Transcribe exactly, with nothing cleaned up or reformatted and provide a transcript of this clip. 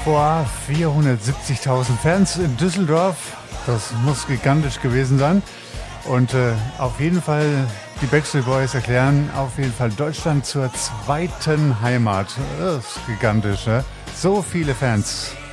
Boah, vierhundertsiebzigtausend Fans in Düsseldorf. Das muss gigantisch gewesen sein. Und äh, auf jeden Fall, die Backstreet Boys erklären auf jeden Fall Deutschland zur zweiten Heimat. Das ist gigantisch, ne? So viele Fans.